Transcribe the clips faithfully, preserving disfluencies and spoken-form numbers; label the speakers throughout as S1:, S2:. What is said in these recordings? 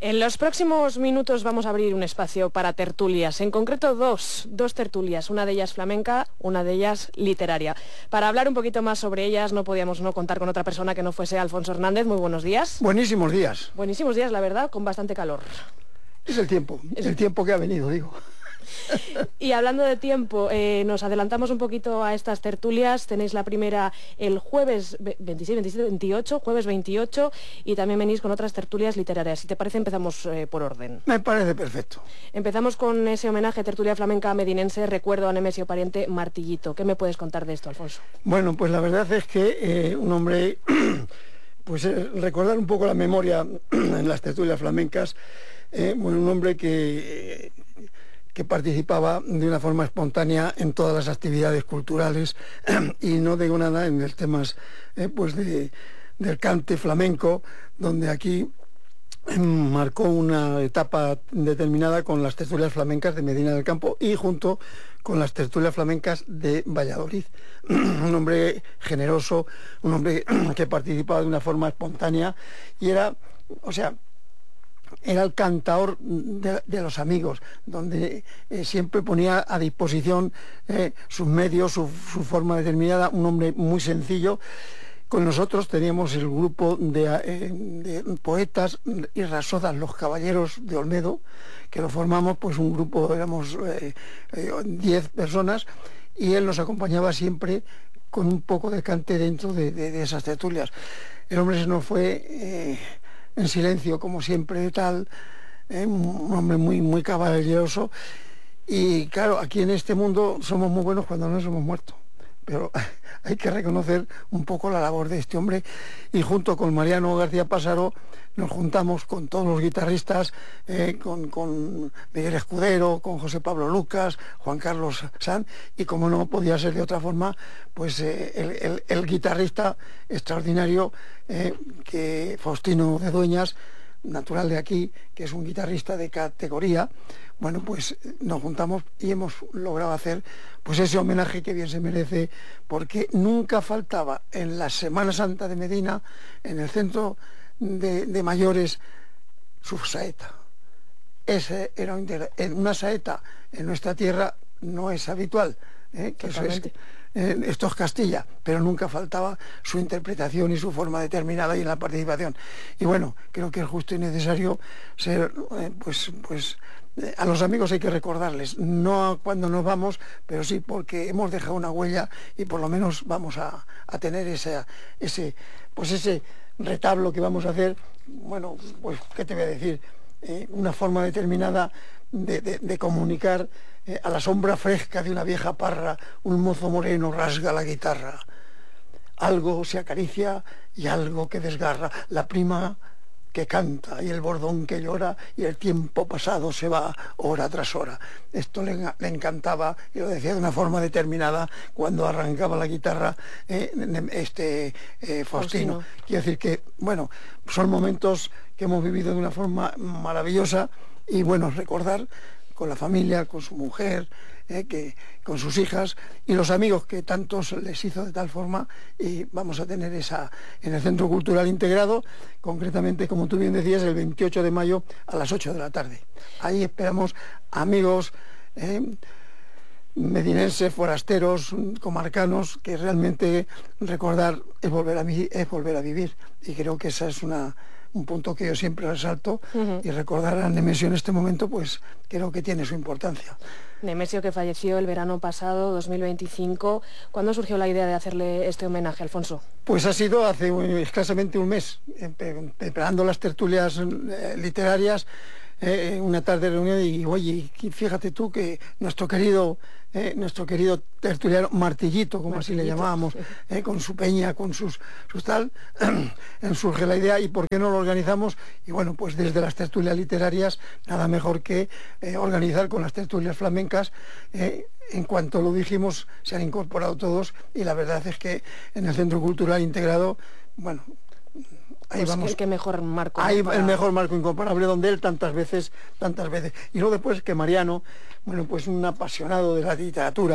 S1: En los próximos minutos vamos a abrir un espacio para tertulias, en concreto dos, dos tertulias, una de ellas flamenca, una de ellas literaria. Para hablar un poquito más sobre ellas no podíamos no contar con otra persona que no fuese Alfonso Hernández. Muy buenos días.
S2: Buenísimos días.
S1: Buenísimos días, la verdad, con bastante calor.
S2: Es el tiempo, es el tiempo que ha venido, digo.
S1: Y hablando de tiempo, eh, nos adelantamos un poquito a estas tertulias. Tenéis la primera el jueves veintiséis, veintisiete, veintiocho, jueves veintiocho, y también venís con otras tertulias literarias. Si te parece, empezamos eh, por orden.
S2: Me parece perfecto.
S1: Empezamos con ese homenaje, tertulia flamenca medinense, recuerdo a Nemesio Pariente, Martillito. ¿Qué me puedes contar de esto, Alfonso?
S2: Bueno, pues la verdad es que eh, un hombre, pues eh, recordar un poco la memoria en las tertulias flamencas, eh, bueno, un hombre que... Eh, que participaba de una forma espontánea en todas las actividades culturales y no digo nada en el temas eh, pues de, del cante flamenco, donde aquí eh, marcó una etapa determinada con las tertulias flamencas de Medina del Campo y junto con las tertulias flamencas de Valladolid. Un hombre generoso, un hombre que participaba de una forma espontánea y era, o sea, era el cantador de, de los amigos, donde eh, siempre ponía a disposición eh, sus medios, su, su forma determinada, un hombre muy sencillo. Con nosotros teníamos el grupo de, eh, de poetas y rasodas, los Caballeros de Olmedo, que lo formamos, pues un grupo, éramos eh, eh, diez personas, y él nos acompañaba siempre con un poco de cante dentro de, de, de esas tertulias. El hombre se nos fue... Eh, en silencio, como siempre, tal, eh, un hombre muy, muy caballeroso. Y claro, aquí en este mundo somos muy buenos cuando no somos muertos. Pero hay que reconocer un poco la labor de este hombre. Y junto con Mariano García Pásaro nos juntamos con todos los guitarristas, eh, con, con Miguel Escudero, con José Pablo Lucas, Juan Carlos Sanz, y como no podía ser de otra forma, pues eh, el, el, el guitarrista extraordinario, eh, que Faustino de Dueñas, natural de aquí, que es un guitarrista de categoría. Bueno, pues nos juntamos y hemos logrado hacer pues ese homenaje que bien se merece, porque nunca faltaba en la Semana Santa de Medina, en el centro de, de mayores, su saeta. Ese era un, en una saeta en nuestra tierra no es habitual, ¿eh? Que eso es, eh, esto es Castilla, pero nunca faltaba su interpretación y su forma determinada y en la participación. Y bueno, creo que es justo y necesario ser, eh, pues, pues eh, a los amigos hay que recordarles, no cuando nos vamos, pero sí porque hemos dejado una huella y por lo menos vamos a, a tener ese, ese, pues ese retablo que vamos a hacer. Bueno, pues, ¿qué te voy a decir? Eh, una forma determinada de, de, de comunicar. Eh, a la sombra fresca de una vieja parra, un mozo moreno rasga la guitarra. Algo se acaricia y algo que desgarra. La prima que canta y el bordón que llora y el tiempo pasado se va hora tras hora. Esto le, le encantaba y lo decía de una forma determinada cuando arrancaba la guitarra eh, este eh, Faustino. Faustino. Quiero decir que, bueno, son momentos que hemos vivido de una forma maravillosa y bueno, recordar con la familia, con su mujer, eh, que, con sus hijas y los amigos que tantos les hizo de tal forma, y vamos a tener esa en el Centro Cultural Integrado, concretamente, como tú bien decías, el veintiocho de mayo a las ocho de la tarde. Ahí esperamos amigos eh, medinenses, forasteros, comarcanos, que realmente recordar es volver a, es volver a vivir, y creo que esa es una... un punto que yo siempre resalto, uh-huh. Y recordar a Nemesio en este momento, pues creo que tiene su importancia.
S1: Nemesio, que falleció el verano pasado, dos mil veinticinco. ¿Cuándo surgió la idea de hacerle este homenaje, Alfonso?
S2: Pues ha sido hace escasamente un mes, preparando las tertulias eh, literarias, eh, una tarde de reunión, y oye, fíjate tú que nuestro querido... Eh, nuestro querido tertuliano Martillito, como Martillito, así le llamábamos, eh, con su peña, con sus, sus tal, eh, surge la idea, y por qué no lo organizamos, y bueno, pues desde las tertulias literarias, nada mejor que eh, organizar con las tertulias flamencas. Eh, en cuanto lo dijimos, se han incorporado todos, y la verdad es que en el Centro Cultural Integrado, bueno, ahí
S1: pues
S2: vamos.
S1: Qué, qué mejor marco.
S2: Ahí
S1: para...
S2: el mejor marco incomparable, donde él tantas veces, tantas veces. Y luego después que Mariano, bueno, pues un apasionado de la literatura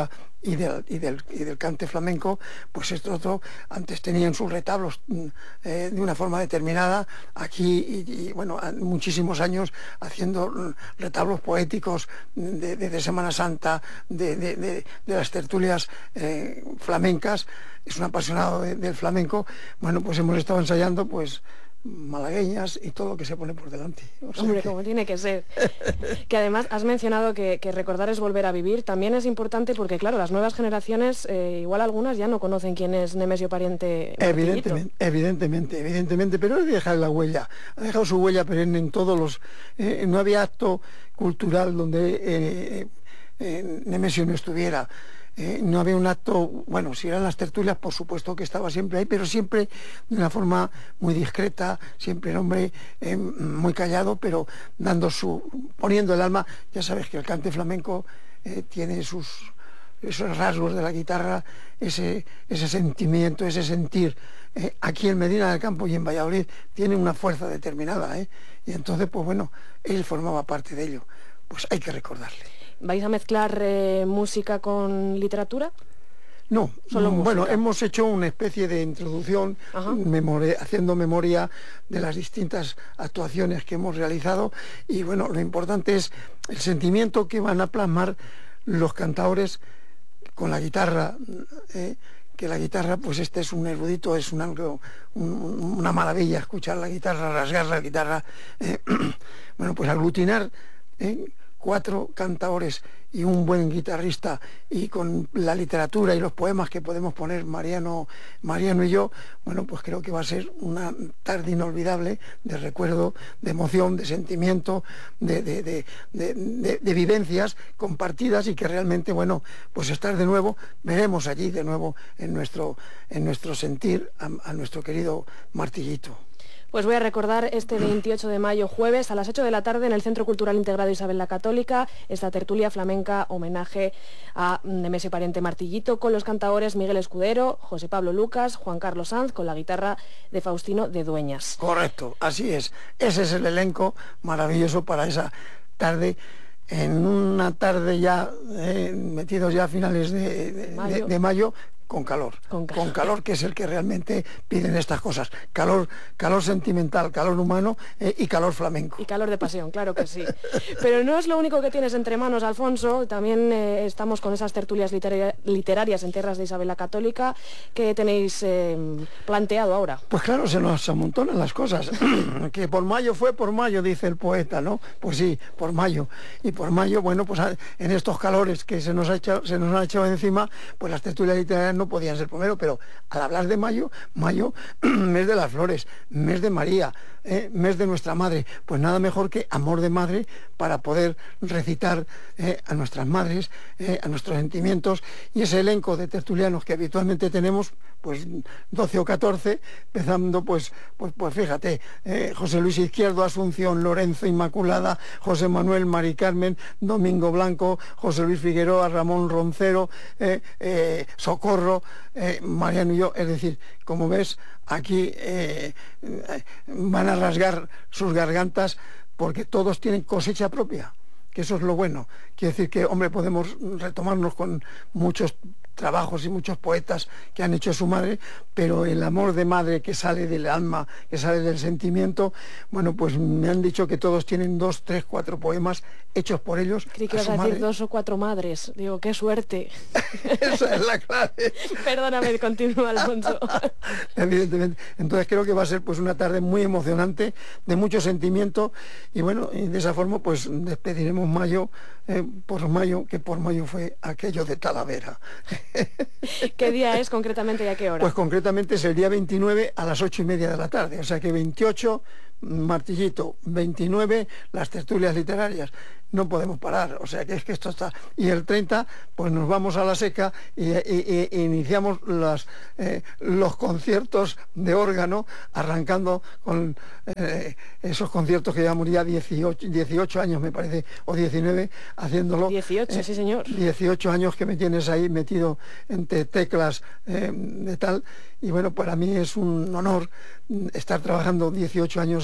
S2: y del, y del, y del cante flamenco, pues esto otro, antes tenían sus retablos eh, de una forma determinada, aquí, y, y bueno, muchísimos años haciendo retablos poéticos de, de, de Semana Santa, de, de, de, de las tertulias eh, flamencas. Es un apasionado de, del flamenco. Bueno, pues hemos estado ensayando, pues, malagueñas y todo lo que se pone por delante.
S1: O sea, Hombre, que... como tiene que ser. Que además has mencionado que, que recordar es volver a vivir. También es importante porque, claro, las nuevas generaciones, eh, igual algunas ya no conocen quién es Nemesio Pariente Martillito.
S2: Evidentemente, evidentemente, evidentemente, pero él deja la huella, ha dejado su huella perenne en todos los... Eh, no había acto cultural donde eh, eh, Nemesio no estuviera. Eh, no había un acto, bueno, si eran las tertulias, por supuesto que estaba siempre ahí, pero siempre de una forma muy discreta, siempre el hombre eh, muy callado, pero dando su, poniendo el alma. Ya sabes que el cante flamenco eh, tiene sus, esos rasgos de la guitarra, ese, ese sentimiento, ese sentir. Eh, aquí en Medina del Campo y en Valladolid tiene una fuerza determinada, ¿eh? Y entonces, pues bueno, él formaba parte de ello. Pues hay que recordarle.
S1: ¿Vais a mezclar eh, música con literatura?
S2: No,
S1: Solo
S2: bueno,
S1: música.
S2: Hemos hecho una especie de introducción, memoria, haciendo memoria de las distintas actuaciones que hemos realizado, y bueno, lo importante es el sentimiento que van a plasmar los cantaores con la guitarra, eh, que la guitarra, pues este es un erudito, es un, algo, un, una maravilla escuchar la guitarra, rasgar la guitarra, eh, bueno, pues aglutinar eh, cuatro cantaores y un buen guitarrista, y con la literatura y los poemas que podemos poner Mariano, Mariano y yo, bueno, pues creo que va a ser una tarde inolvidable de recuerdo, de emoción, de sentimiento, de, de, de, de, de, de vivencias compartidas, y que realmente, bueno, pues estar de nuevo, veremos allí de nuevo en nuestro, en nuestro sentir a, a nuestro querido Martillito.
S1: Pues voy a recordar este veintiocho de mayo, jueves, a las ocho de la tarde, en el Centro Cultural Integrado Isabel la Católica, esta tertulia flamenca, homenaje a Nemesio Pariente Martillito, con los cantaores Miguel Escudero, José Pablo Lucas, Juan Carlos Sanz, con la guitarra de Faustino de Dueñas.
S2: Correcto, así es. Ese es el elenco maravilloso para esa tarde, en una tarde ya, eh, metidos ya a finales de, de, mayo. de, de mayo, con calor, con calor, con calor, que es el que realmente piden estas cosas. Calor, calor sentimental, calor humano eh, y calor flamenco.
S1: Y calor de pasión, claro que sí. Pero no es lo único que tienes entre manos, Alfonso. También eh, estamos con esas tertulias litera literarias en tierras de Isabel la Católica. ¿Qué tenéis eh, planteado ahora?
S2: Pues claro, se nos amontonan las cosas. Que por mayo fue por mayo, dice el poeta, ¿no? Pues sí, por mayo. Y por mayo, bueno, pues en estos calores que se nos ha echado, se nos han echado encima, pues las tertulias literarias no podían ser primero, pero al hablar de mayo, mayo, mes de las flores, mes de María, eh, mes de nuestra madre, pues nada mejor que amor de madre para poder recitar eh, a nuestras madres, eh, a nuestros sentimientos, y ese elenco de tertulianos que habitualmente tenemos, pues doce o catorce, empezando pues, pues, pues fíjate, eh, José Luis Izquierdo, Asunción, Lorenzo, Inmaculada, José Manuel, Mari Carmen, Domingo Blanco, José Luis Figueroa, Ramón Roncero, eh, eh, Socorro, eh, Mariano y yo, es decir, como ves, aquí eh, van a rasgar sus gargantas porque todos tienen cosecha propia, que eso es lo bueno. Quiere decir que, hombre, podemos retomarnos con muchos trabajos y muchos poetas que han hecho su madre, pero el amor de madre que sale del alma, que sale del sentimiento, bueno, pues me han dicho que todos tienen dos, tres, cuatro poemas hechos por ellos.
S1: Creí que ibas a decir madre. Dos o cuatro madres. Digo, qué suerte.
S2: Esa es la clave.
S1: Perdóname, continúa, Alfonso.
S2: Evidentemente. Entonces creo que va a ser pues una tarde muy emocionante, de mucho sentimiento, y bueno, y de esa forma pues despediremos mayo, eh, por mayo, que por mayo fue aquello de Talavera.
S1: ¿Qué día es concretamente y a qué hora?
S2: Pues concretamente es el día veintinueve a las ocho y media de la tarde, o sea que veintiocho, Martillito, veintinueve, las tertulias literarias. No podemos parar, o sea que es que esto está... Y el treinta, pues nos vamos a la seca y, y, y iniciamos las, eh, los conciertos de órgano, arrancando con eh, esos conciertos que llevamos ya dieciocho, dieciocho años, me parece, o diecinueve, haciéndolo.
S1: dieciocho, eh, sí señor.
S2: dieciocho años que me tienes ahí metido entre teclas eh, de tal, y bueno, para mí es un honor estar trabajando dieciocho años en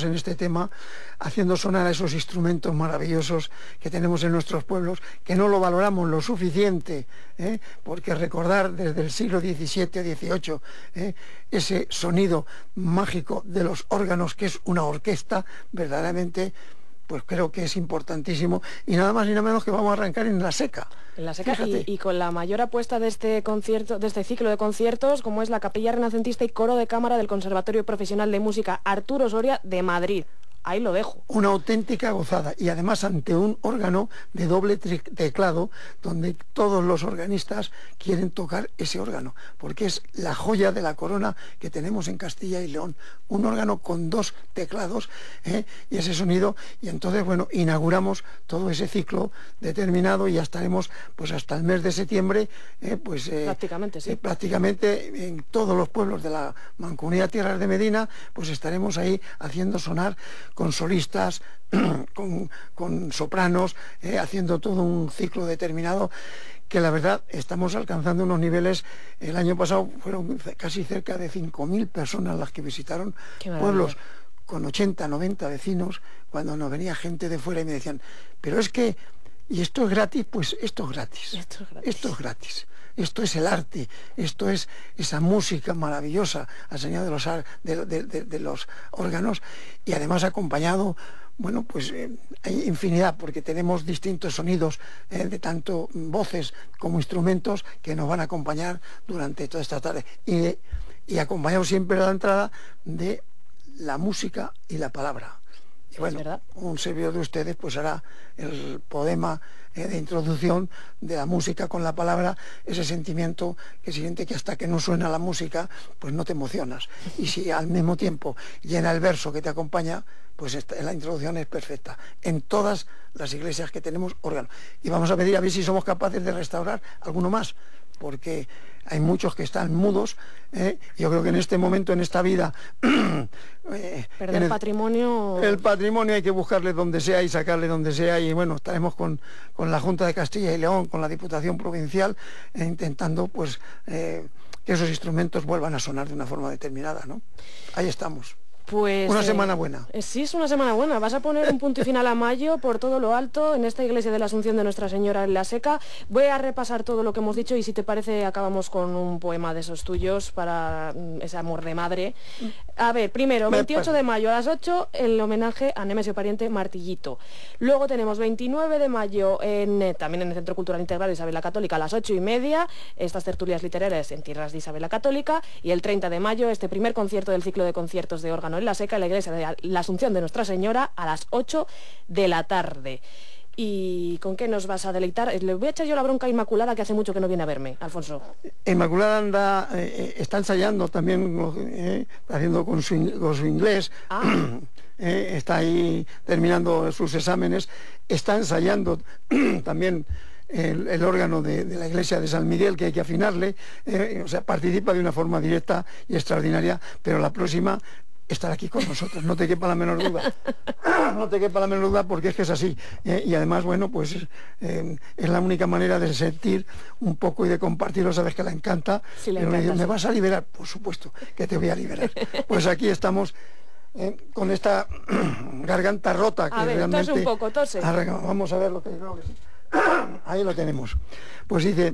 S2: en este tema, haciendo sonar a esos instrumentos maravillosos que tenemos en nuestros pueblos, que no lo valoramos lo suficiente, ¿eh? Porque recordar desde el siglo diecisiete o dieciocho ¿eh? ese sonido mágico de los órganos, que es una orquesta, verdaderamente, pues creo que es importantísimo, y nada más ni nada menos que vamos a arrancar en La Seca.
S1: En La Seca y, y con la mayor apuesta de este concierto, de este ciclo de conciertos, como es la Capilla Renacentista y Coro de Cámara del Conservatorio Profesional de Música Arturo Soria de Madrid. Ahí lo dejo.
S2: Una auténtica gozada, y además ante un órgano de doble teclado, donde todos los organistas quieren tocar ese órgano, porque es la joya de la corona que tenemos en Castilla y León, un órgano con dos teclados ¿eh? y ese sonido, y entonces, bueno, inauguramos todo ese ciclo determinado, y ya estaremos pues hasta el mes de septiembre, ¿eh? pues eh,
S1: prácticamente, sí.
S2: eh, prácticamente en todos los pueblos de la Mancomunidad Tierras de Medina, pues estaremos ahí haciendo sonar con solistas, con, con sopranos, eh, haciendo todo un ciclo determinado, que la verdad estamos alcanzando unos niveles. El año pasado fueron casi cerca de cinco mil personas las que visitaron pueblos con ochenta, noventa vecinos, cuando nos venía gente de fuera y me decían, pero es que, ¿y esto es gratis? Pues esto es gratis,
S1: esto es gratis.
S2: Esto es gratis. Esto es el arte, esto es esa música maravillosa al señor de los, de, de, de, de los órganos, y además acompañado, bueno, pues eh, hay infinidad, porque tenemos distintos sonidos, eh, de tanto voces como instrumentos, que nos van a acompañar durante toda esta tarde, y, y acompañado siempre a la entrada de la música y la palabra. Y bueno, un servidor de ustedes pues hará el poema eh, de introducción de la música con la palabra, ese sentimiento que siente que hasta que no suena la música pues no te emocionas, y si al mismo tiempo llena el verso que te acompaña, pues esta, la introducción es perfecta. En todas las iglesias que tenemos órgano, y vamos a pedir a ver si somos capaces de restaurar alguno más, porque hay muchos que están mudos. ¿eh? Yo creo que en este momento, en esta vida,
S1: eh, perder el patrimonio...
S2: El patrimonio hay que buscarle donde sea y sacarle donde sea, y bueno, estaremos con, con la Junta de Castilla y León, con la Diputación Provincial, eh, intentando pues eh, que esos instrumentos vuelvan a sonar de una forma determinada, ¿no? Ahí estamos.
S1: Pues,
S2: una
S1: eh,
S2: semana buena.
S1: Eh, sí, es una semana buena. Vas a poner un punto y final a mayo por todo lo alto en esta iglesia de la Asunción de Nuestra Señora en La Seca. Voy a repasar todo lo que hemos dicho, y si te parece acabamos con un poema de esos tuyos para mm, ese amor de madre. A ver, primero, veintiocho de mayo a las ocho, el homenaje a Nemesio Pariente Martillito. Luego tenemos veintinueve de mayo en, eh, también en el Centro Cultural Integral de Isabel la Católica a las ocho y media, estas tertulias literarias en tierras de Isabel la Católica. Y el treinta de mayo, este primer concierto del ciclo de conciertos de órgano en La Seca, en la iglesia de la Asunción de Nuestra Señora, a las ocho de la tarde. ¿Y con qué nos vas a deleitar? Le voy a echar yo la bronca a Inmaculada, que hace mucho que no viene a verme, Alfonso.
S2: Inmaculada anda, eh, está ensayando también, eh, haciendo con su, con su inglés, ah. eh, está ahí terminando sus exámenes, está ensayando también El, el órgano de, de la iglesia de San Miguel, que hay que afinarle, eh, o sea, participa de una forma directa y extraordinaria, pero la próxima estará aquí con nosotros, no te quepa la menor duda, no te quepa la menor duda, porque es que es así, eh, y además, bueno, pues eh, es la única manera de sentir un poco y de compartirlo. Sabes que la encanta,
S1: sí, le
S2: pero
S1: encanta,
S2: me dice,
S1: sí.
S2: ¿me vas a liberar? Por supuesto que te voy a liberar. Pues aquí estamos, Eh, con esta garganta rota que
S1: a ver,
S2: realmente...
S1: tose un poco, tose.
S2: Vamos a ver lo que creo que sí. Ahí lo tenemos. Pues dice,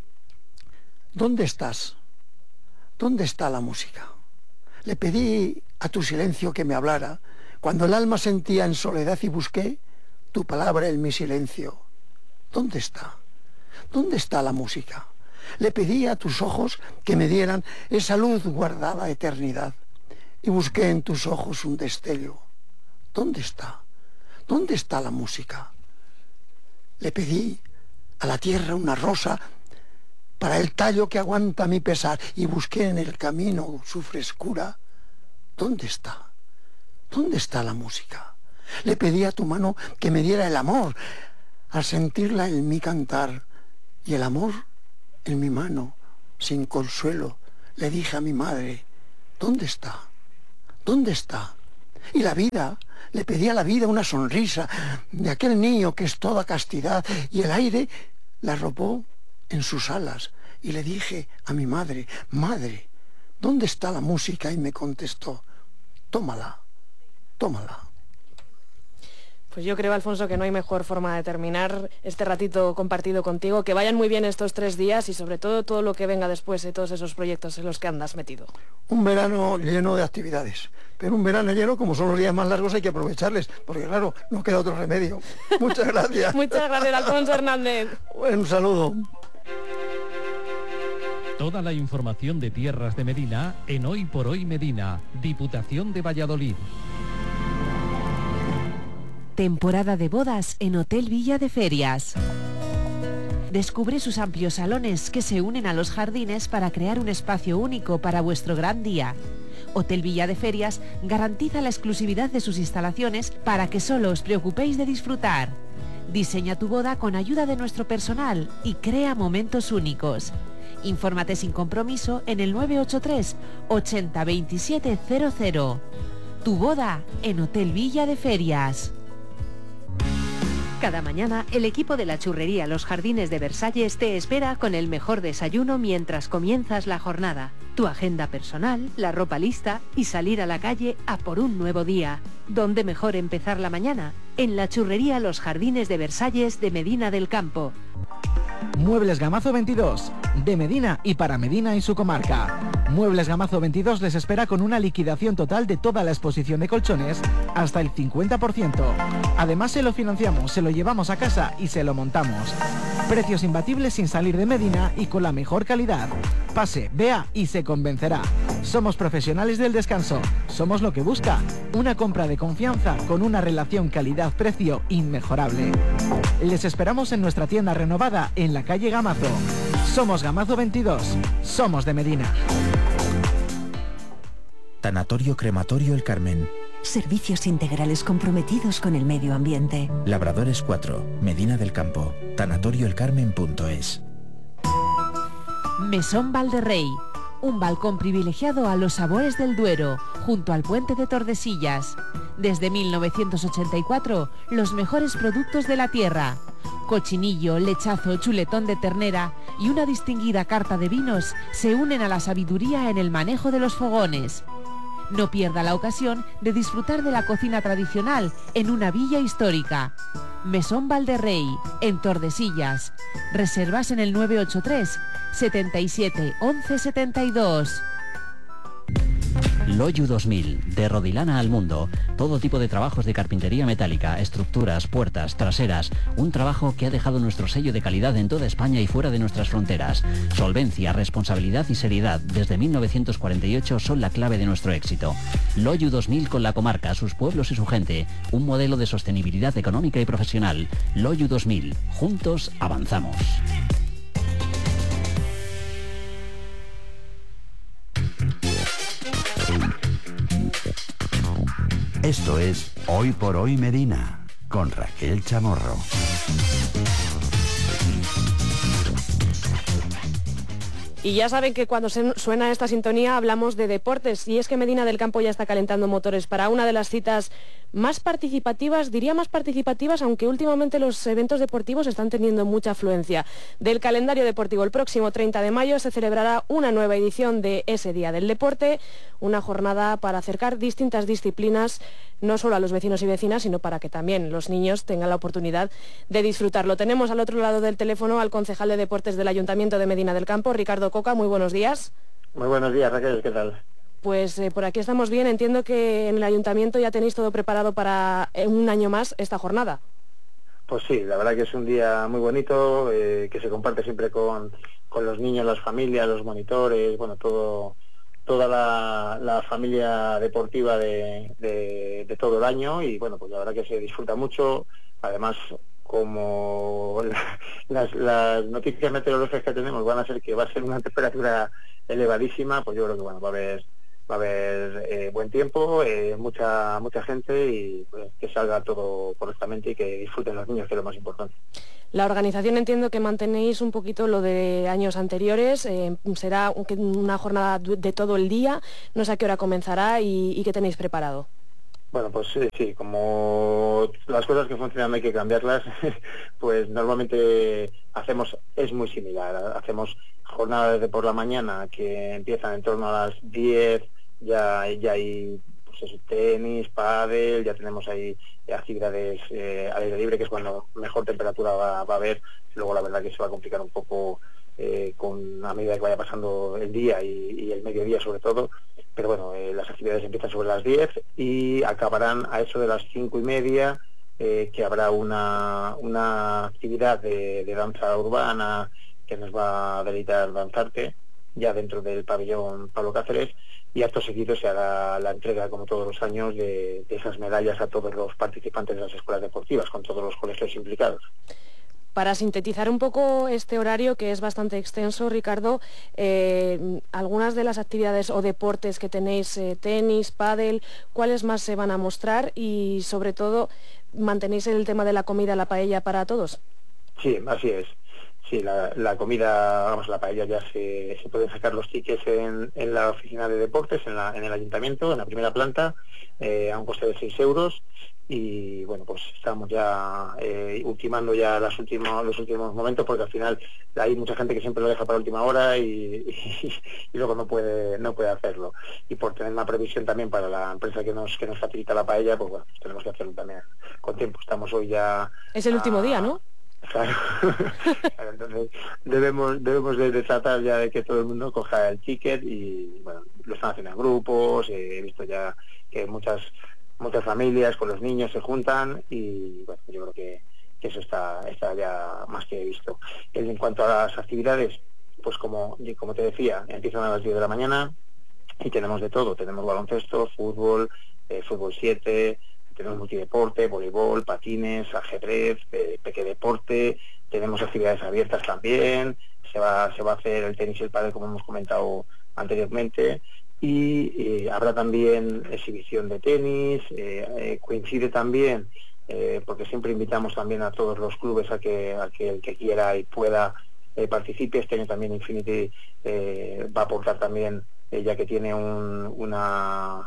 S2: ¿dónde estás? ¿Dónde está la música? Le pedí a tu silencio que me hablara, cuando el alma sentía en soledad, y busqué tu palabra en mi silencio. ¿Dónde está? ¿Dónde está la música? Le pedí a tus ojos que me dieran esa luz guardada a eternidad, y busqué en tus ojos un destello. ¿Dónde está? ¿Dónde está la música? Le pedí a la tierra una rosa para el tallo que aguanta mi pesar, y busqué en el camino su frescura. ¿Dónde está? ¿Dónde está la música? Le pedí a tu mano que me diera el amor, al sentirla en mi cantar, y el amor en mi mano, sin consuelo, le dije a mi madre, ¿dónde está? ¿Dónde está? Y la vida, le pedí a la vida una sonrisa de aquel niño que es toda castidad, y el aire la arropó en sus alas, y le dije a mi madre, madre, ¿dónde está la música? Y me contestó, tómala, tómala.
S1: Pues yo creo, Alfonso, que no hay mejor forma de terminar este ratito compartido contigo. Que vayan muy bien estos tres días y sobre todo todo lo que venga después de todos esos proyectos en los que andas metido.
S2: Un verano lleno de actividades, pero un verano lleno, como son los días más largos, hay que aprovecharles, porque claro, no queda otro remedio. Muchas gracias.
S1: Muchas gracias, Alfonso Hernández.
S2: Un saludo.
S3: Toda la información de Tierras de Medina en Hoy por Hoy Medina, Diputación de Valladolid.
S4: Temporada de bodas en Hotel Villa de Ferias. Descubre sus amplios salones que se unen a los jardines para crear un espacio único para vuestro gran día. Hotel Villa de Ferias garantiza la exclusividad de sus instalaciones para que solo os preocupéis de disfrutar. Diseña tu boda con ayuda de nuestro personal y crea momentos únicos. Infórmate sin compromiso en el nueve ocho tres ochenta veintisiete cero cero. Tu boda en Hotel Villa de Ferias. Cada mañana, el equipo de la churrería Los Jardines de Versalles te espera con el mejor desayuno mientras comienzas la jornada. Tu agenda personal, la ropa lista y salir a la calle a por un nuevo día. ¿Dónde mejor empezar la mañana? En la churrería Los Jardines de Versalles de Medina del Campo.
S5: Muebles Gamazo veintidós, de Medina y para Medina y su comarca. Muebles Gamazo veintidós les espera con una liquidación total de toda la exposición de colchones hasta el cincuenta por ciento. Además se lo financiamos, se lo llevamos a casa y se lo montamos. Precios imbatibles sin salir de Medina y con la mejor calidad. Pase, vea y se convencerá. Somos profesionales del descanso, somos lo que busca. Una compra de confianza con una relación calidad-precio inmejorable. Les esperamos en nuestra tienda renovada en la calle Gamazo. Somos Gamazo veintidós, somos de Medina.
S6: Tanatorio Crematorio El Carmen.
S7: Servicios integrales comprometidos con el medio ambiente.
S6: Labradores cuatro, Medina del Campo. Tanatorio el carmen punto es.
S4: Mesón Valderrey. Un balcón privilegiado a los sabores del Duero, junto al puente de Tordesillas. Desde mil novecientos ochenta y cuatro, los mejores productos de la tierra. Cochinillo, lechazo, chuletón de ternera y una distinguida carta de vinos se unen a la sabiduría en el manejo de los fogones. No pierda la ocasión de disfrutar de la cocina tradicional en una villa histórica. Mesón Valderrey, en Tordesillas. Reservas en el nueve ocho tres setenta y siete once setenta y dos.
S8: Loyu dos mil, de Rodilana al mundo. Todo tipo de trabajos de carpintería metálica, estructuras, puertas, traseras. Un trabajo que ha dejado nuestro sello de calidad en toda España y fuera de nuestras fronteras. Solvencia, responsabilidad y seriedad desde mil novecientos cuarenta y ocho son la clave de nuestro éxito. Loyu dos mil con la comarca, sus pueblos y su gente. Un modelo de sostenibilidad económica y profesional. Loyu dos mil. Juntos avanzamos.
S9: Esto es Hoy por Hoy Medina, con Raquel Chamorro.
S1: Y ya saben que cuando se suena esta sintonía hablamos de deportes, y es que Medina del Campo ya está calentando motores para una de las citas más participativas, diría más participativas, aunque últimamente los eventos deportivos están teniendo mucha afluencia del calendario deportivo. El próximo treinta de mayo se celebrará una nueva edición de ese Día del Deporte, una jornada para acercar distintas disciplinas, no solo a los vecinos y vecinas, sino para que también los niños tengan la oportunidad de disfrutarlo. Tenemos al otro lado del teléfono al concejal de Deportes del Ayuntamiento de Medina del Campo, Ricardo Coca. Muy buenos días.
S10: Muy buenos días, Raquel, ¿qué tal?
S1: Pues eh, por aquí estamos bien. Entiendo que en el Ayuntamiento ya tenéis todo preparado para eh, un año más esta jornada.
S10: Pues sí, la verdad que es un día muy bonito, eh, que se comparte siempre con, con los niños, las familias, los monitores, bueno, todo toda la, la familia deportiva de, de, de todo el año, y bueno, pues la verdad que se disfruta mucho. Además, como las, las noticias meteorológicas que tenemos van a ser que va a ser una temperatura elevadísima, pues yo creo que bueno, va a haber va a haber eh, buen tiempo, eh, mucha mucha gente, y pues, que salga todo correctamente y que disfruten los niños, que es lo más importante.
S1: La organización, entiendo que mantenéis un poquito lo de años anteriores, eh, será una jornada de todo el día, no sé a qué hora comenzará y, y qué tenéis preparado.
S10: Bueno, pues sí, sí, como las cosas que funcionan hay que cambiarlas, pues normalmente hacemos, es muy similar, hacemos jornadas de por la mañana que empiezan en torno a las diez, ya, ya hay pues, pues eso, tenis, pádel, ya tenemos ahí actividades eh, al aire libre, que es cuando mejor temperatura va, va a haber. Luego la verdad que se va a complicar un poco eh, con a medida que vaya pasando el día y, y el mediodía sobre todo, pero bueno, eh, las actividades empiezan sobre las diez y acabarán a eso de las cinco y media, eh, que habrá una, una actividad de, de danza urbana que nos va a deleitar Danzarte, ya dentro del pabellón Pablo Cáceres, y acto seguido se hará la entrega, como todos los años, de, de esas medallas a todos los participantes de las escuelas deportivas, con todos los colegios implicados.
S1: Para sintetizar un poco este horario, que es bastante extenso, Ricardo, eh, algunas de las actividades o deportes que tenéis, eh, tenis, pádel, ¿cuáles más se van a mostrar? Y sobre todo, ¿mantenéis el tema de la comida, la paella para todos?
S10: Sí, así es. Sí, la, la comida, vamos, la paella ya se, se pueden sacar los tickets en, en la oficina de deportes, en, la, en el ayuntamiento, en la primera planta, eh, a un coste de seis euros. Y bueno, pues estamos ya eh, ultimando ya las últimos, los últimos momentos, porque al final hay mucha gente que siempre lo deja para la última hora y, y, y luego no puede no puede hacerlo. Y por tener una previsión también para la empresa que nos que nos facilita la paella, pues bueno, pues tenemos que hacerlo también con tiempo. Estamos hoy ya...
S1: Es el a... último día, ¿no?
S10: Claro. Claro, entonces debemos debemos de, de tratar ya de que todo el mundo coja el ticket y bueno, lo están haciendo en grupos, eh, he visto ya que muchas muchas familias con los niños se juntan y bueno, yo creo que, que eso está, está ya más que visto. En cuanto a las actividades, pues como, como te decía, empiezan a las diez de la mañana y tenemos de todo, tenemos baloncesto, fútbol, eh, fútbol siete, tenemos multideporte, voleibol, patines, ajedrez, eh, peque deporte, tenemos actividades abiertas también, se va, se va a hacer el tenis y el pádel como hemos comentado anteriormente. Y eh, habrá también exhibición de tenis, eh, eh, coincide también, eh, porque siempre invitamos también a todos los clubes a que, a que el que quiera y pueda eh, participe. Este año también Infinity eh, va a aportar también, eh, ya que tiene un, una,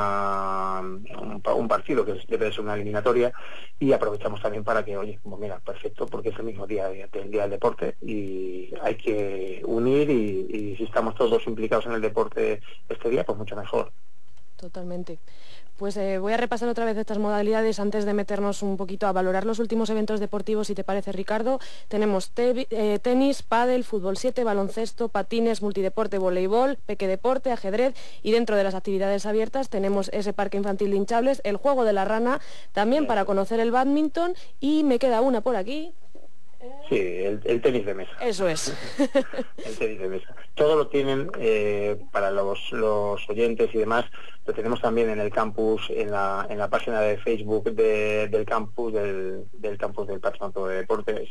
S10: una, un, un partido que debe ser una eliminatoria, y aprovechamos también para que, oye, como mira, perfecto, porque es el mismo día del día del deporte y hay que unir y, y si estamos todos implicados en el deporte este día, pues mucho mejor.
S1: Totalmente. Pues eh, voy a repasar otra vez estas modalidades antes de meternos un poquito a valorar los últimos eventos deportivos, si te parece, Ricardo. Tenemos te eh, tenis, pádel, fútbol siete, baloncesto, patines, multideporte, voleibol, peque deporte, ajedrez, y dentro de las actividades abiertas tenemos ese parque infantil de hinchables, el juego de la rana, también para conocer el bádminton, y me queda una por aquí.
S10: Sí, el, el tenis de mesa.
S1: Eso es.
S10: El tenis de mesa. Todo lo tienen eh, para los, los oyentes y demás. Lo tenemos también en el campus, en la, en la página de Facebook de, del campus, del, del campus del Patronato de Deportes.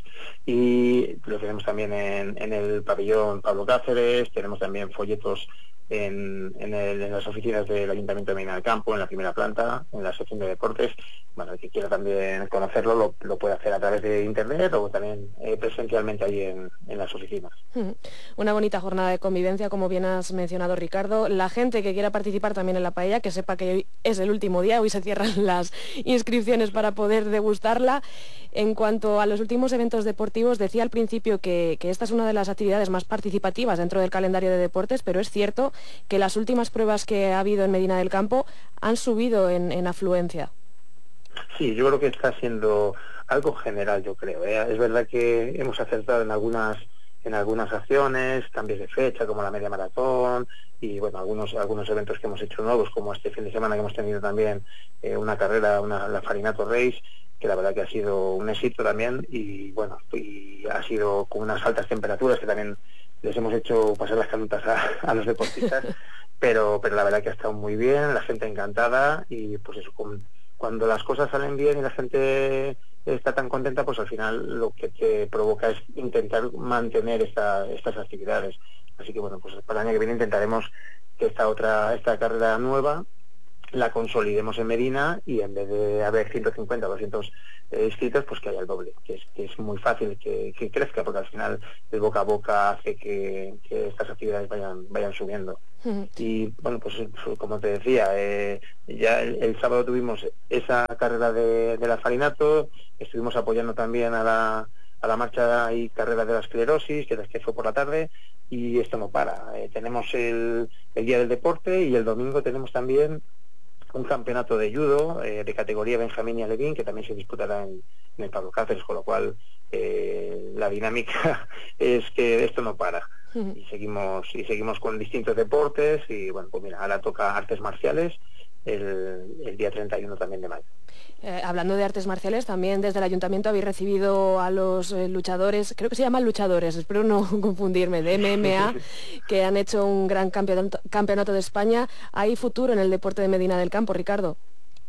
S10: Y lo tenemos también en, en el pabellón Pablo Cáceres. Tenemos también folletos en, en, el, en las oficinas del Ayuntamiento de Medina del Campo, en la primera planta, en la sección de deportes. Bueno, el que quiera también conocerlo lo, lo puede hacer a través de internet o también eh, presencialmente allí en, en las oficinas.
S1: Una bonita jornada de convivencia, como bien has mencionado, Ricardo. La gente que quiera participar también en la paella, que sepa que hoy es el último día, hoy se cierran las inscripciones para poder degustarla. En cuanto a los últimos eventos deportivos, decía al principio que, que esta es una de las actividades más participativas dentro del calendario de deportes, pero es cierto que las últimas pruebas que ha habido en Medina del Campo han subido en, en afluencia.
S10: Sí, yo creo que está siendo algo general, yo creo. ¿eh? Es verdad que hemos acertado en algunas en algunas acciones, cambios de fecha, como la media maratón, y bueno, algunos algunos eventos que hemos hecho nuevos, como este fin de semana que hemos tenido también eh, una carrera, una, la Farinato Race, que la verdad que ha sido un éxito también, y bueno, y ha sido con unas altas temperaturas que también les hemos hecho pasar las canutas a, a los deportistas, pero pero la verdad que ha estado muy bien, la gente encantada, y pues eso, con, cuando las cosas salen bien y la gente está tan contenta, pues al final lo que te provoca es intentar mantener esta, estas actividades. Así que bueno, pues para el año que viene intentaremos que esta otra, esta carrera nueva la consolidemos en Medina, y en vez de haber ciento cincuenta o doscientos eh, inscritos, pues que haya el doble, que es, que es muy fácil que, que crezca, porque al final el boca a boca hace que, que estas actividades vayan vayan subiendo. Uh-huh. Y bueno, pues como te decía, eh, ya el, el sábado tuvimos esa carrera de, de la Farinato, estuvimos apoyando también a la a la marcha y carrera de la esclerosis, que, que fue por la tarde, y esto no para. Eh, tenemos el, el Día del Deporte, y el domingo tenemos también un campeonato de judo eh, de categoría Benjamín y Alevín, que también se disputará en, en el Pablo Cáceres, con lo cual eh, la dinámica es que esto no para. Y seguimos, y seguimos con distintos deportes, y bueno, pues mira, ahora toca artes marciales el, el día treinta y uno también de mayo.
S1: Eh, hablando de artes marciales, también desde el ayuntamiento habéis recibido a los eh, luchadores, creo que se llaman luchadores, espero no confundirme, de M M A, que han hecho un gran campeonato, campeonato de España. ¿Hay futuro en el deporte de Medina del Campo, Ricardo?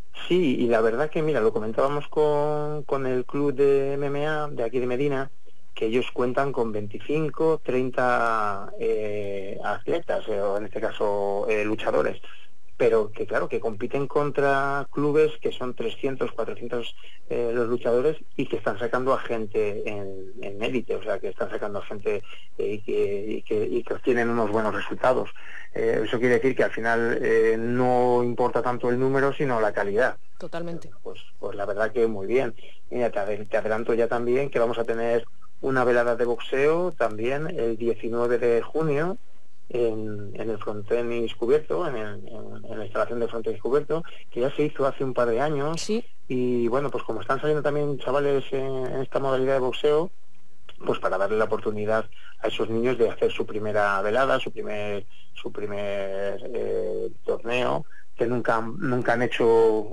S10: Sí, y la verdad que, mira, lo comentábamos con, con el club de M M A de aquí de Medina, que ellos cuentan con veinticinco, treinta eh, atletas, eh, o en este caso eh, luchadores, pero que claro, que compiten contra clubes que son trescientos, cuatrocientos eh, los luchadores, y que están sacando a gente en, en élite, o sea, que están sacando a gente eh, y, que, y, que, y que obtienen unos buenos resultados. Eh, eso quiere decir que al final eh, no importa tanto el número, sino la calidad.
S1: Totalmente.
S10: Pues, pues la verdad que muy bien. Mira, te, te adelanto ya también que vamos a tener una velada de boxeo también el diecinueve de junio, En, en el frontenis cubierto, en, el, en, en la instalación del frontenis cubierto, que ya se hizo hace un par de años.
S1: Sí.
S10: Y bueno, pues como están saliendo también chavales en, en esta modalidad de boxeo, pues para darle la oportunidad a esos niños de hacer su primera velada, su primer su primer eh, torneo, que nunca nunca han hecho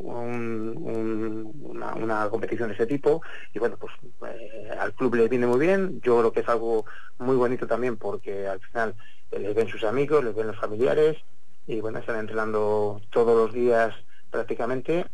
S10: un, un, una, una competición de ese tipo, y bueno, pues eh, al club le viene muy bien. Yo creo que es algo muy bonito también, porque al final eh, les ven sus amigos, les ven los familiares, y bueno, están entrenando todos los días prácticamente,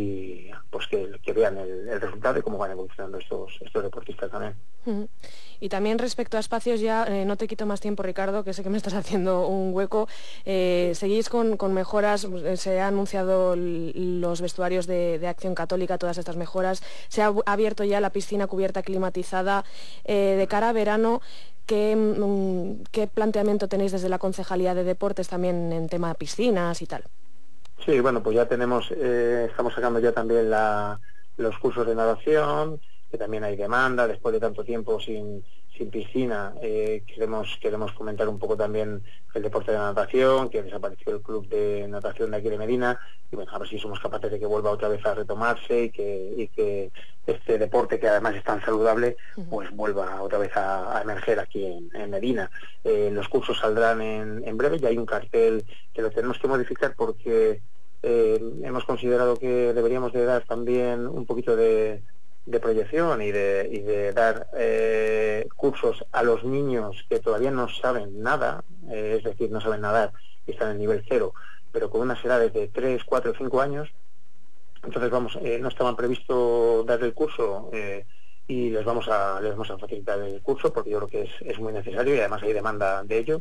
S10: y pues que, que vean el, el resultado de cómo van evolucionando estos estos deportistas también.
S1: Uh-huh. Y también respecto a espacios, ya eh, no te quito más tiempo, Ricardo, que sé que me estás haciendo un hueco. Eh, seguís con, con mejoras, se han anunciado los vestuarios de, de Acción Católica, todas estas mejoras, se ha abierto ya la piscina cubierta climatizada. Eh, de cara a verano, ¿qué, mm, ¿qué planteamiento tenéis desde la Concejalía de Deportes también en tema de piscinas y tal?
S10: Sí, bueno, pues ya tenemos, eh, estamos sacando ya también la, los cursos de natación, que también hay demanda, después de tanto tiempo sin, sin piscina. Eh, queremos, queremos comentar un poco también el deporte de natación, que desapareció el club de natación de aquí de Medina, y bueno, a ver si somos capaces de que vuelva otra vez a retomarse, y que, y que este deporte, que además es tan saludable, pues vuelva otra vez a, a emerger aquí en, en Medina. Eh, los cursos saldrán en, en breve, ya hay un cartel que lo tenemos que modificar porque eh, hemos considerado que deberíamos de dar también un poquito de, de proyección y de, y de dar eh, cursos a los niños que todavía no saben nada, eh, es decir, no saben nadar y están en nivel cero, pero con unas edades de tres, cuatro, cinco años. Entonces vamos, eh, no estaban previsto dar el curso, eh, y les vamos a les vamos a facilitar el curso, porque yo creo que es, es muy necesario, y además hay demanda de ello.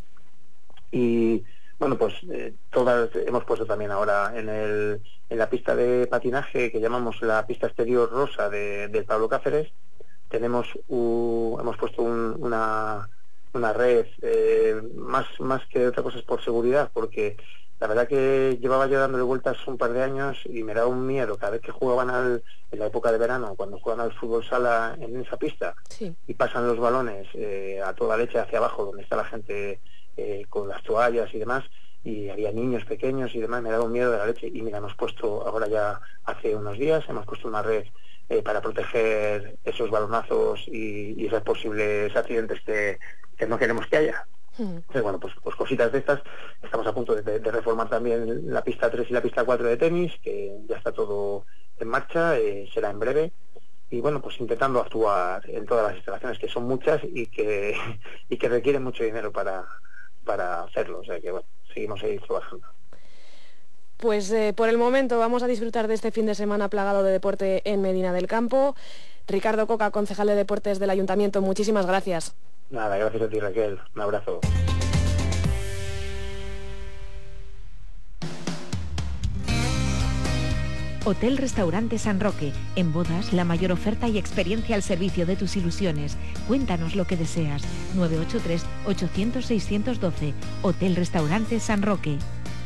S10: Y bueno, pues eh, todas hemos puesto también ahora en el en la pista de patinaje, que llamamos la pista exterior rosa de, del Pablo Cáceres, tenemos uh, hemos puesto un, una una red, eh, más más que otra cosa es por seguridad, porque la verdad que llevaba yo dándole vueltas un par de años y me daba un miedo cada vez que jugaban al, en la época de verano, cuando juegan al fútbol sala en esa pista,
S1: sí,
S10: y pasan los balones eh, a toda leche hacia abajo, donde está la gente eh, con las toallas y demás, y había niños pequeños y demás, me daba un miedo de la leche. Y mira, hemos puesto ahora ya hace unos días, hemos puesto una red eh, para proteger esos balonazos y, y esos posibles accidentes que, que no queremos que haya. Entonces, bueno, pues, pues cositas de estas. Estamos a punto de, de reformar también la pista tres y la pista cuatro de tenis, que ya está todo en marcha, eh, será en breve. Y bueno, pues intentando actuar en todas las instalaciones, que son muchas y que y que requieren mucho dinero para, para hacerlo. O sea que bueno, seguimos ahí trabajando.
S1: Pues eh, por el momento vamos a disfrutar de este fin de semana plagado de deporte en Medina del Campo. Ricardo Coca, concejal de Deportes del Ayuntamiento, muchísimas gracias.
S10: Nada, gracias a ti, Raquel. Un abrazo.
S4: Hotel Restaurante San Roque. En bodas, la mayor oferta y experiencia al servicio de tus ilusiones. Cuéntanos lo que deseas. nueve ocho tres, ochocientos, seiscientos doce. Hotel Restaurante San Roque.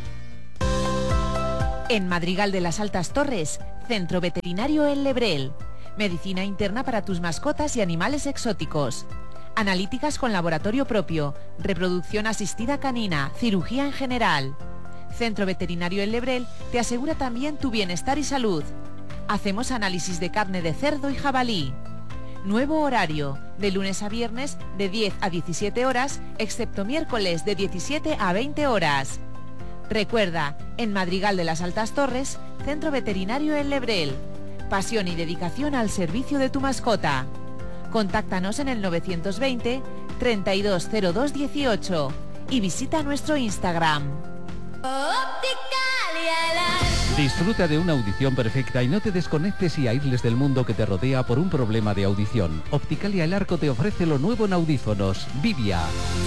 S4: En Madrigal de las Altas Torres, Centro Veterinario El Lebrel. Medicina interna para tus mascotas y animales exóticos. Analíticas con laboratorio propio, reproducción asistida canina, cirugía en general. Centro Veterinario El Lebrel te asegura también tu bienestar y salud. Hacemos análisis de carne de cerdo y jabalí. Nuevo horario, de lunes a viernes de diez a diecisiete horas, excepto miércoles de diecisiete a veinte horas. Recuerda, en Madrigal de las Altas Torres, Centro Veterinario El Lebrel. Pasión y dedicación al servicio de tu mascota. Contáctanos en el novecientos veinte, treinta y dos cero dos dieciocho y visita nuestro Instagram.
S3: Disfruta de una audición perfecta y no te desconectes y aísles del mundo que te rodea por un problema de audición. Opticalia El Arco te ofrece lo nuevo en audífonos, Vivia.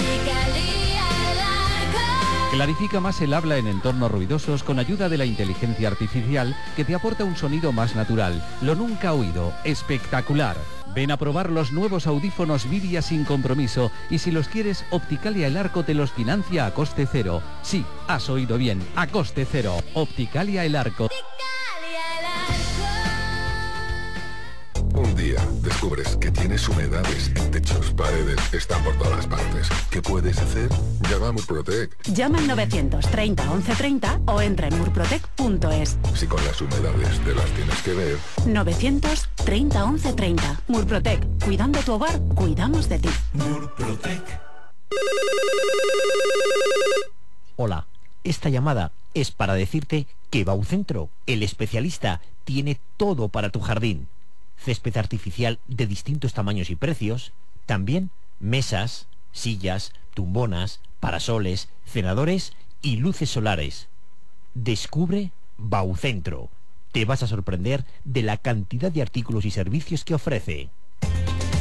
S3: Clarifica más el habla en entornos ruidosos con ayuda de la inteligencia artificial que te aporta un sonido más natural. Lo nunca oído, espectacular. Ven a probar los nuevos audífonos Vivia sin compromiso y si los quieres, Opticalia El Arco te los financia a coste cero. Sí, has oído bien, a coste cero. Opticalia El Arco.
S11: Un día descubres que tienes humedades en techos, paredes, están por todas partes. ¿Qué puedes hacer? Llama a Murprotec.
S7: Llama al novecientos treinta once treinta o entra en murprotec punto es.
S11: Si con las humedades te las tienes que ver.
S7: novecientos treinta once treinta. Murprotec. Cuidando tu hogar, cuidamos de ti.
S12: Murprotec. Hola, esta llamada es para decirte que Baucentro, el especialista, tiene todo para tu jardín. Césped artificial de distintos tamaños y precios, también mesas, sillas, tumbonas, parasoles, cenadores y luces solares. Descubre Baucentro. Te vas a sorprender de la cantidad de artículos y servicios que ofrece.